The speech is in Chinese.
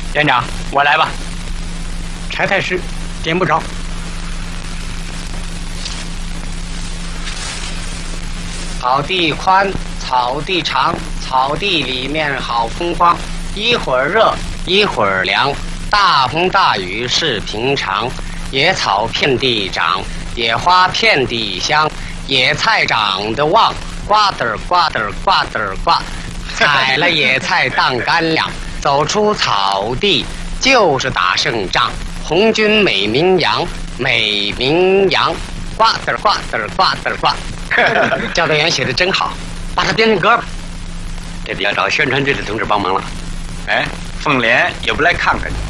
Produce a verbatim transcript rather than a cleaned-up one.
连长，我来吧。柴太师，点不着。 草地宽，草地长，草地里面好风光，一会儿热，一会儿凉，大风大雨是平常。野草遍地长，野花遍地香，野菜长得旺，呱嘚呱嘚呱嘚呱，采了野菜当干粮，走出草地就是打胜仗。红军美名扬，美名扬，呱嘚呱嘚呱嘚呱。教导员写的真好，把它编成歌吧。 这得要找宣传队的同志帮忙了。哎，凤莲也不来看看你。